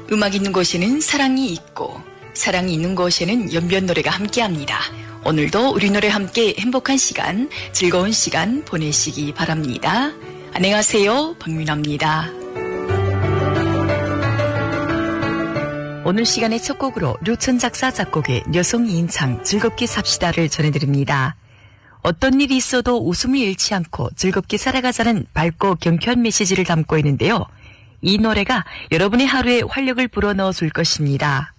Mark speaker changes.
Speaker 1: 음악 있는 곳에는 사랑이 있고 사랑이 있는 곳에는 연변 노래가 함께합니다. 오늘도 우리 노래 함께 행복한 시간, 즐거운 시간 보내시기 바랍니다. 안녕하세요, 박민아입니다. 오늘 시간의 첫 곡으로 류천 작사 작곡의 여성 2인창 즐겁게 삽시다를 전해드립니다. 어떤 일이 있어도 웃음을 잃지 않고 즐겁게 살아가자는 밝고 경쾌한 메시지를 담고 있는데요. 이 노래가 여러분의 하루에 활력을 불어넣어 줄 것입니다.